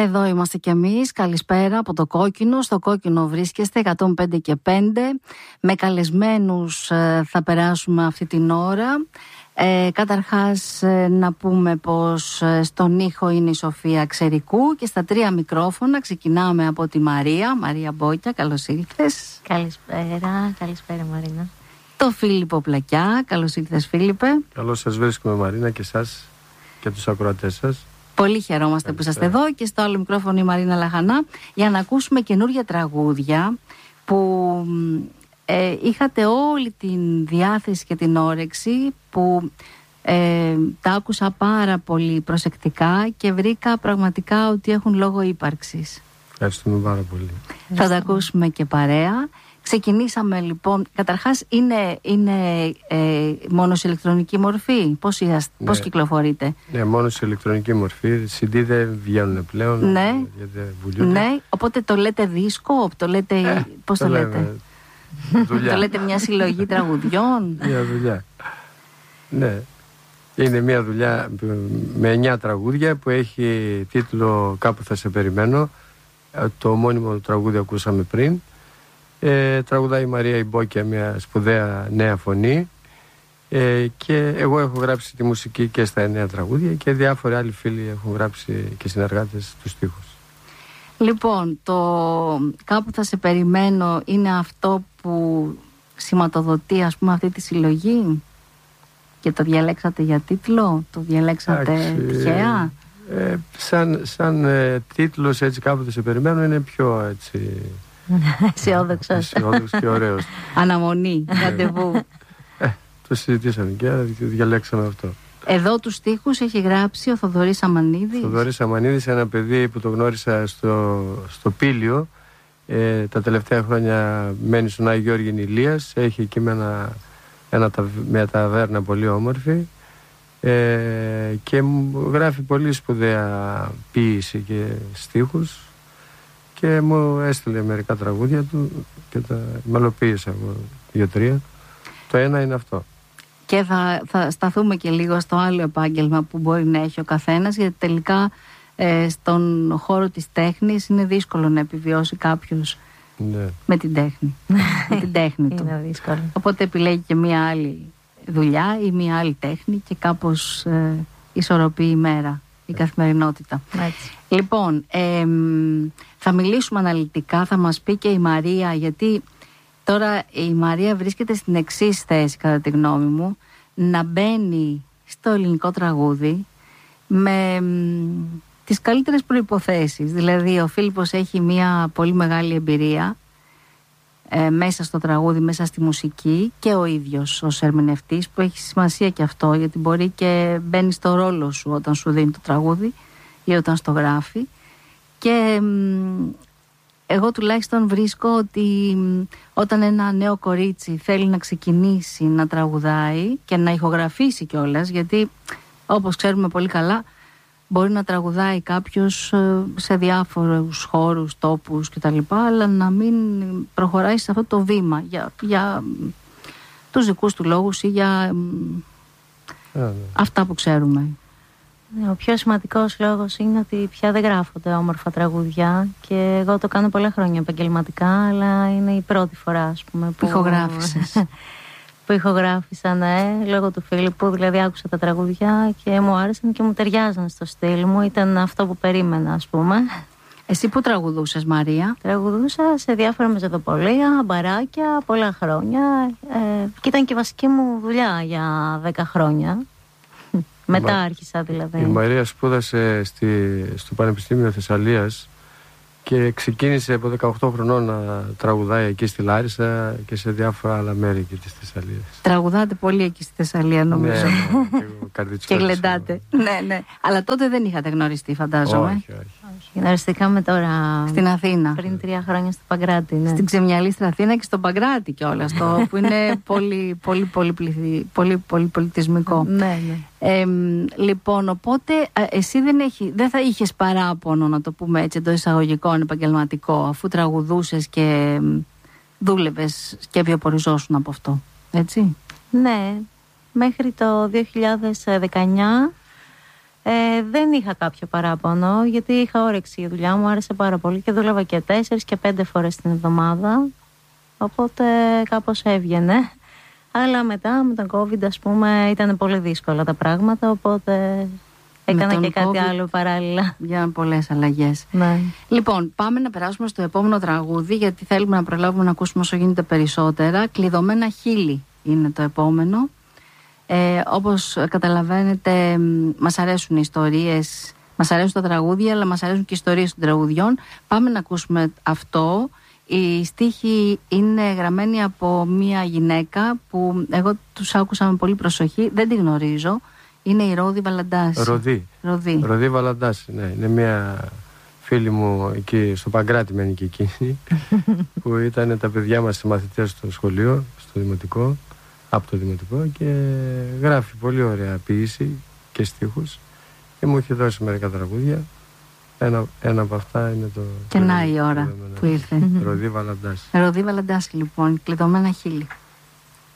Εδώ είμαστε κι εμείς, καλησπέρα από το Κόκκινο. Στο Κόκκινο βρίσκεστε 105 και 5. Με καλεσμένους θα περάσουμε αυτή την ώρα. Καταρχάς να πούμε πως στον ήχο είναι η Σοφία Ξερικού και στα 3 μικρόφωνα ξεκινάμε από τη Μαρία Μπόκια, καλώς ήρθες. Καλησπέρα Μαρίνα. Το Φίλιππο Πλακιά, καλώς ήρθες Φίλιππε. Καλώς σας βρίσκουμε Μαρίνα και εσάς και τους ακροατές σας. Πολύ χαιρόμαστε που είσαστε εδώ και στο άλλο μικρόφωνο η Μαρίνα Λαχανά για να ακούσουμε καινούργια τραγούδια που είχατε όλη την διάθεση και την όρεξη που τα άκουσα πάρα πολύ προσεκτικά και βρήκα πραγματικά ότι έχουν λόγο ύπαρξης. Ευχαριστούμε πάρα πολύ. Θα τα ακούσουμε και παρέα. Ξεκινήσαμε λοιπόν, καταρχάς είναι μόνο σε ηλεκτρονική μορφή, πώς κυκλοφορείτε? Ναι, μόνο σε ηλεκτρονική μορφή, CD δεν βγαίνουν πλέον, ναι. Βουλιούνται. Ναι, οπότε το λέτε δίσκο, το λέτε, πώς το λέτε? Το λέτε μια συλλογή τραγουδιών? Μια δουλειά, ναι. Είναι μια δουλειά με 9 τραγούδια που έχει τίτλο «Κάπου θα σε περιμένω». Το μόνιμο τραγούδι ακούσαμε πριν. Τραγουδάει η Μαρία Μπόκια, μια σπουδαία νέα φωνή, και εγώ έχω γράψει τη μουσική και στα 9 τραγούδια και διάφοροι άλλοι φίλοι έχουν γράψει και συνεργάτες τους στίχους. Λοιπόν, το «Κάπου θα σε περιμένω» είναι αυτό που σηματοδοτεί ας πούμε αυτή τη συλλογή και το διαλέξατε για τίτλο, το διαλέξατε τυχαία? Σαν τίτλος έτσι «Κάπου θα σε περιμένω» είναι πιο έτσι... αισιόδοξος και ωραίος. Αναμονή, ραντεβού. Το συζητήσαμε και διαλέξαμε αυτό. Εδώ τους στίχους έχει γράψει ο Θοδωρής Αμανίδης. Θοδωρής Αμανίδης, ένα παιδί που το γνώρισα στο Πήλιο. Τα τελευταία χρόνια μένει στον Άγιο Γεώργη Ηλίας. Έχει εκεί μια ταβέρνα πολύ όμορφη, και γράφει πολύ σπουδαία ποίηση και στίχους. Και μου έστειλε μερικά τραγούδια του και τα μελοποίησα εγώ 2-3. Το ένα είναι αυτό. Και θα σταθούμε και λίγο στο άλλο επάγγελμα που μπορεί να έχει ο καθένας, γιατί τελικά στον χώρο της τέχνης είναι δύσκολο να επιβιώσει κάποιος, ναι, με την τέχνη. Με την τέχνη του. Είναι δύσκολο. Οπότε επιλέγει και μία άλλη δουλειά ή μία άλλη τέχνη και κάπως ισορροπεί η μέρα, η καθημερινότητα. Έτσι. Λοιπόν, θα μιλήσουμε αναλυτικά, θα μας πει και η Μαρία, γιατί τώρα η Μαρία βρίσκεται στην εξής θέση κατά τη γνώμη μου, να μπαίνει στο ελληνικό τραγούδι με τις καλύτερες προϋποθέσεις. Δηλαδή ο Φίλιππος έχει μια πολύ μεγάλη εμπειρία μέσα στο τραγούδι, μέσα στη μουσική, και ο ίδιος ως ερμηνευτής, που έχει σημασία και αυτό, γιατί μπορεί και μπαίνει στο ρόλο σου όταν σου δίνει το τραγούδι ή όταν στο γράφει. Και εγώ τουλάχιστον βρίσκω ότι όταν ένα νέο κορίτσι θέλει να ξεκινήσει να τραγουδάει και να ηχογραφήσει κιόλας, γιατί όπως ξέρουμε πολύ καλά μπορεί να τραγουδάει κάποιος σε διάφορους χώρους, τόπους κτλ, αλλά να μην προχωράει σε αυτό το βήμα για τους δικούς του λόγους ή για αυτά που ξέρουμε. Ο πιο σημαντικός λόγος είναι ότι πια δεν γράφονται όμορφα τραγούδια, και εγώ το κάνω πολλά χρόνια επαγγελματικά, αλλά είναι η πρώτη φορά ας πούμε που ηχογράφησες. Που ηχογράφησα, ναι, λόγω του Φίλιππου. Δηλαδή άκουσα τα τραγούδια και μου άρεσαν και μου ταιριάζαν στο στυλ μου. Ήταν αυτό που περίμενα ας πούμε. Εσύ που τραγουδούσες Μαρία? Τραγουδούσα σε διάφορα μεζοδοπολία, μπαράκια, πολλά χρόνια, και ήταν και βασική μου δουλειά για 10 χρόνια. Μετά άρχισα δηλαδή. Η Μαρία σπούδασε στο Πανεπιστήμιο Θεσσαλίας και ξεκίνησε από 18 χρονών να τραγουδάει εκεί στη Λάρισα και σε διάφορα άλλα μέρη και της Θεσσαλίας. Τραγουδάτε πολύ εκεί στη Θεσσαλία νομίζω. Ναι, και γλεντάτε. Ναι. Αλλά τότε δεν είχατε γνωριστεί, φαντάζομαι. Όχι. Γνωριστήκαμε τώρα στην Αθήνα. Πριν 3 χρόνια στο Παγκράτη. Ναι. Στην ξεμυαλίστη Αθήνα και στο Παγκράτη κιόλας, που είναι πολύ πολιτισμικό. Ναι. Λοιπόν, οπότε εσύ δεν θα είχες παράπονο, να το πούμε έτσι, εντός εισαγωγικών, επαγγελματικό, αφού τραγουδούσες και δούλευες και βιοποριζόσουν από αυτό, έτσι? Ναι, μέχρι το 2019 Δεν είχα κάποιο παράπονο, γιατί είχα όρεξη, η δουλειά μου άρεσε πάρα πολύ και δούλευα και 4 και 5 φορές την εβδομάδα, οπότε κάπως έβγαινε. Αλλά μετά με τον COVID, ας πούμε, ήταν πολύ δύσκολα τα πράγματα, οπότε έκανα και κάτι άλλο παράλληλα. Για πολλές αλλαγές. Ναι. Λοιπόν, πάμε να περάσουμε στο επόμενο τραγούδι, γιατί θέλουμε να προλάβουμε να ακούσουμε όσο γίνεται περισσότερα. Κλειδωμένα χείλη είναι το επόμενο. Όπως καταλαβαίνετε, μας αρέσουν οι ιστορίες, μας αρέσουν τα τραγούδια, αλλά μας αρέσουν και οι ιστορίες των τραγουδιών. Πάμε να ακούσουμε αυτό. Η στίχη είναι γραμμένη από μια γυναίκα που εγώ τους άκουσα με πολύ προσοχή, δεν τη γνωρίζω. Είναι η Ρόδη Βαλαντάση. Ροδή Βαλαντάση, ναι. Είναι μια φίλη μου εκεί στο Παγκράτη, μένει και εκείνη, που ήταν τα παιδιά μας μαθητές στο σχολείο, στο δημοτικό, από το δημοτικό, και γράφει πολύ ωραία ποίηση και στίχους και μου είχε δώσει μερικά τραγούδια. Ένα από αυτά είναι το... Και να η ώρα που ήρθε. Ροδή Βαλαντάση. Ροδή Βαλαντάση, λοιπόν, κλειδωμένα χείλη.